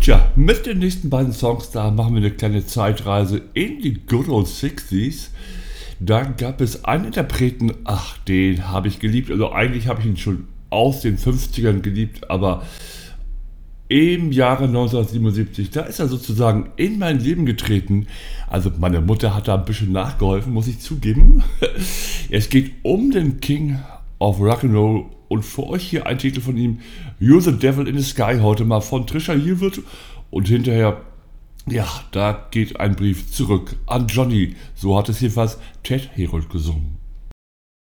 Tja, mit den nächsten beiden Songs, da machen wir eine kleine Zeitreise in die Good Old 60s. Da gab es einen Interpreten, ach, den habe ich geliebt. Also eigentlich habe ich ihn schon aus den 50ern geliebt, aber im Jahre 1977, da ist er sozusagen in mein Leben getreten. Also meine Mutter hat da ein bisschen nachgeholfen, muss ich zugeben. Es geht um den King of Rock'n'Roll und für euch hier ein Titel von ihm, You're the Devil in the Sky, heute mal von Trisha Yearwood. Und hinterher, ja, da geht ein Brief zurück an Johnny. So hat es jedenfalls Ted Herold gesungen.